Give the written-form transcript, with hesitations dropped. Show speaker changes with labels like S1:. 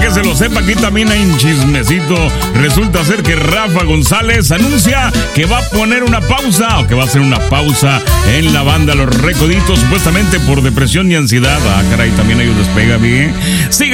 S1: que se lo sepa, aquí también hay un chismecito. Resulta ser que Rafa González anuncia que va a poner una pausa, o que va a hacer una pausa en la banda Los Recoditos, supuestamente por depresión y ansiedad. Ah, caray, también ellos les pega bien. Siga